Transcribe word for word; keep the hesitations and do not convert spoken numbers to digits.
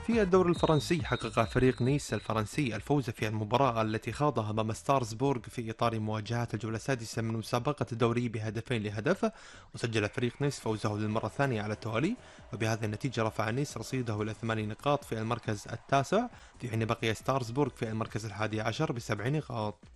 في الدوري الفرنسي حقق فريق نيس الفرنسي الفوز في المباراة التي خاضها أمام ستارسبورغ في إطار مواجهة الجولة السادسة من مسابقة الدوري بهدفين لهدف. وسجل فريق نيس فوزه للمرة الثانية على التوالي، وبهذه النتيجة رفع نيس رصيده إلى ثماني نقاط في المركز التاسع، في حين بقي ستارسبورغ في المركز الحادي عشر بسبع نقاط.